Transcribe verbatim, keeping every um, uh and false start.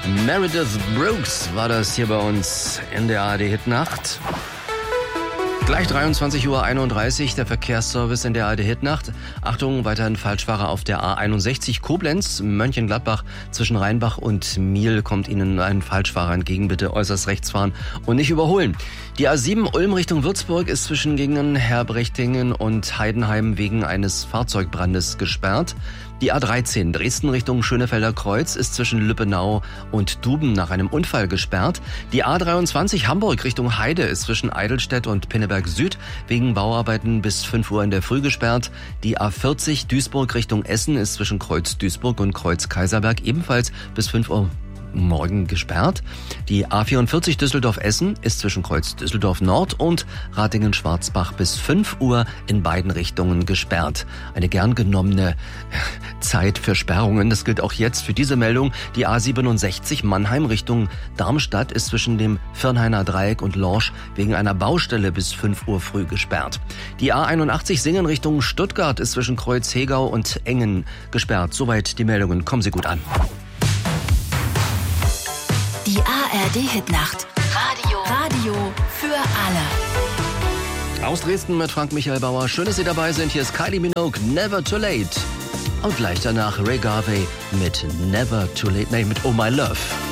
Meredith Brooks war das hier bei uns in der A R D-Hitnacht. Gleich dreiundzwanzig Uhr einunddreißig, der Verkehrsservice in der A R D-Hitnacht. Achtung, weiterhin Falschfahrer auf der A einundsechzig Koblenz, Mönchengladbach. Zwischen Rheinbach und Miel kommt Ihnen ein Falschfahrer entgegen. Bitte äußerst rechts fahren und nicht überholen. Die A sieben Ulm Richtung Würzburg ist zwischen Gingen, Herbrechtingen und Heidenheim wegen eines Fahrzeugbrandes gesperrt. Die A dreizehn Dresden Richtung Schönefelder Kreuz ist zwischen Lübbenau und Duben nach einem Unfall gesperrt. Die A dreiundzwanzig Hamburg Richtung Heide ist zwischen Eidelstedt und Pinneberg Süd wegen Bauarbeiten bis fünf Uhr in der Früh gesperrt. Die A vierzig Duisburg Richtung Essen ist zwischen Kreuz Duisburg und Kreuz Kaiserberg ebenfalls bis fünf Uhr morgen gesperrt. Die A vierundvierzig Düsseldorf-Essen ist zwischen Kreuz Düsseldorf Nord und Ratingen-Schwarzbach bis fünf Uhr in beiden Richtungen gesperrt. Eine gern genommene Zeit für Sperrungen. Das gilt auch jetzt für diese Meldung. Die A siebenundsechzig Mannheim Richtung Darmstadt ist zwischen dem Firnhainer Dreieck und Lorsch wegen einer Baustelle bis fünf Uhr früh gesperrt. Die A einundachtzig Singen Richtung Stuttgart ist zwischen Kreuz Hegau und Engen gesperrt. Soweit die Meldungen. Kommen Sie gut an. Die A R D-Hitnacht. Radio. Radio für alle. Aus Dresden mit Frank-Michael Bauer. Schön, dass Sie dabei sind. Hier ist Kylie Minogue, Never Too Late. Und gleich danach Ray Garvey mit Never Too Late. Nein, mit Oh My Love.